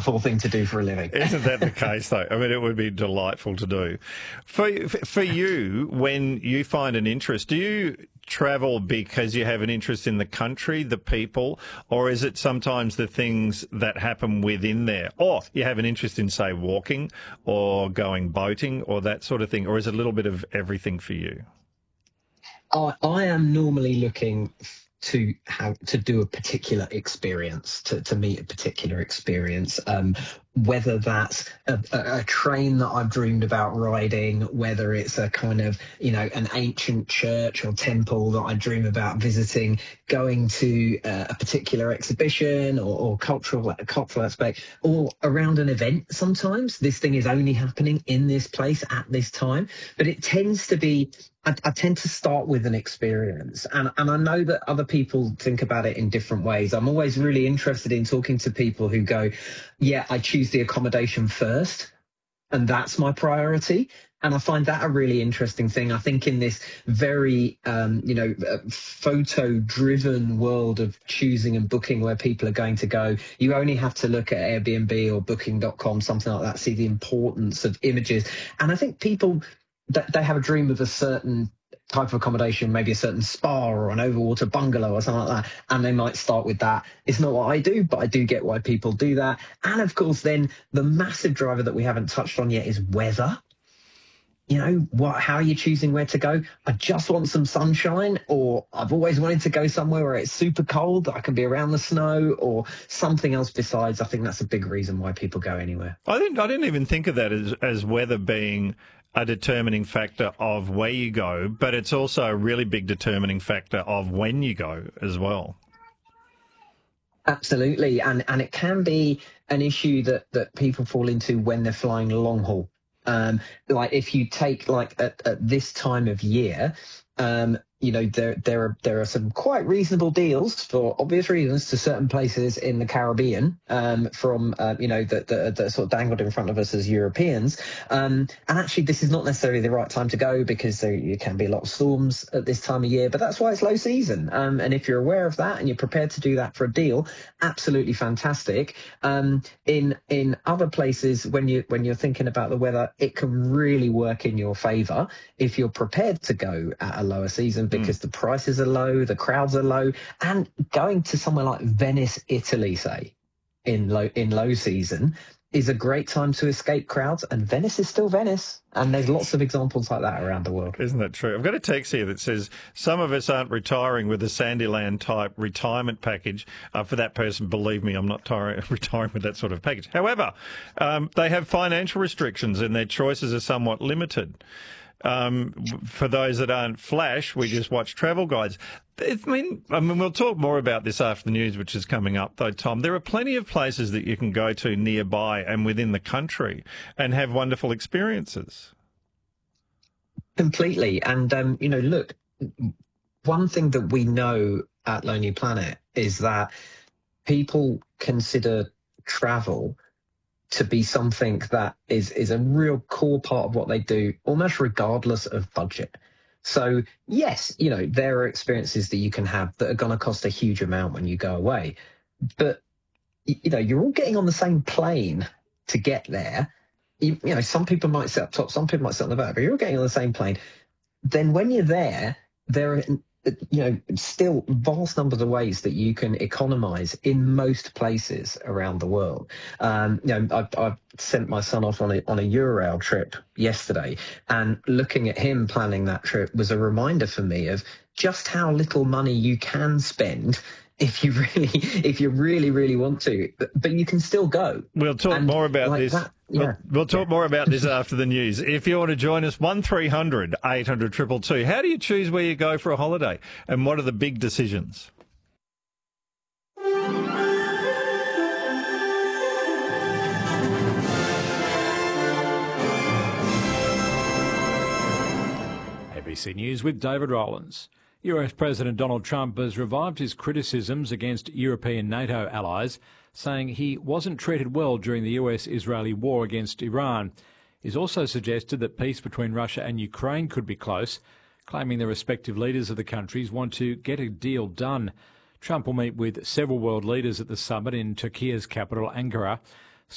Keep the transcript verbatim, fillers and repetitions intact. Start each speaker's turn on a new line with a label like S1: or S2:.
S1: wonderful thing to do for a living.
S2: Isn't that the case, though? I mean, it would be delightful to do. For, for you, when you find an interest, do you travel because you have an interest in the country, the people, or is it sometimes the things that happen within there? Or you have an interest in, say, walking or going boating or that sort of thing, or is it a little bit of everything for you?
S1: I, I am normally looking to have to do a particular experience, to, to meet a particular experience, um, whether that's a, a, a train that I've dreamed about riding, whether it's a kind of, you know, an ancient church or temple that I dream about visiting, going to uh, a particular exhibition or, or cultural cultural aspect, or around an event. Sometimes this thing is only happening in this place at this time, but it tends to be I, I tend to start with an experience, and, and I know that other people think about it in different ways. I'm always really interested in talking to people who go, yeah, I choose the accommodation first, and that's my priority. And I find that a really interesting thing. I think in this very, um, you know, uh, photo-driven world of choosing and booking where people are going to go, you only have to look at Airbnb or booking dot com, something like that, see the importance of images. And I think people, they have a dream of a certain type of accommodation, maybe a certain spa or an overwater bungalow or something like that, and they might start with that. It's not what I do, but I do get why people do that. And of course, then the massive driver that we haven't touched on yet is weather. You know, what? How are you choosing where to go? I just want some sunshine, or I've always wanted to go somewhere where it's super cold, that I can be around the snow, or something else besides. I think that's a big reason why people go anywhere.
S2: I didn't, I didn't even think of that as, as weather being a determining factor of where you go, but it's also a really big determining factor of when you go as well.
S1: Absolutely. And and it can be an issue that, that people fall into when they're flying long haul. Um, like if you take like at, at this time of year, um, you know, there there are there are some quite reasonable deals for obvious reasons to certain places in the Caribbean, um, from uh, you know that that that sort of dangled in front of us as Europeans. Um, and actually, this is not necessarily the right time to go because there you can be a lot of storms at this time of year. But that's why it's low season. Um, and if you're aware of that and you're prepared to do that for a deal, absolutely fantastic. Um, in in other places, when you when you're thinking about the weather, it can really work in your favour if you're prepared to go at a lower season, because mm. the prices are low, the crowds are low, and going to somewhere like Venice, Italy, say, in low in low season, is a great time to escape crowds. And Venice is still Venice, and there's lots of examples like that around the world.
S2: Isn't that true? I've got a text here that says some of us aren't retiring with a Sandyland type retirement package. Uh, for that person, believe me, I'm not tir- retiring with that sort of package. However, um, they have financial restrictions and their choices are somewhat limited. Um, for those that aren't flash, we just watch travel guides. I mean, I mean, we'll talk more about this after the news, which is coming up, though, Tom. There are plenty of places that you can go to nearby and within the country and have wonderful experiences.
S1: Completely. And, um, you know, look, one thing that we know at Lonely Planet is that people consider travel to be something that is is a real core part of what they do, almost regardless of budget. So, yes, you know, there are experiences that you can have that are going to cost a huge amount when you go away. But, you know, you're all getting on the same plane to get there. You, you know, some people might sit up top, some people might sit on the back, but you're all getting on the same plane. Then when you're there, there are, you know, still vast numbers of ways that you can economize in most places around the world. Um, you know, I, I sent my son off on a, on a Eurail trip yesterday, and looking at him planning that trip was a reminder for me of just how little money you can spend if you really, if you really, really want to, but, but you can still go.
S2: We'll talk and more about like this. That, yeah. We'll, we'll talk more about this after the news. If you want to join us, one three hundred eight hundred two two two. How do you choose where you go for a holiday, and what are the big decisions?
S3: A B C News with David Rowlands. U S President Donald Trump has revived his criticisms against European NATO allies, saying he wasn't treated well during the U S-Israeli war against Iran. He's also suggested that peace between Russia and Ukraine could be close, claiming the respective leaders of the countries want to get a deal done. Trump will meet with several world leaders at the summit in Turkey's capital, Ankara.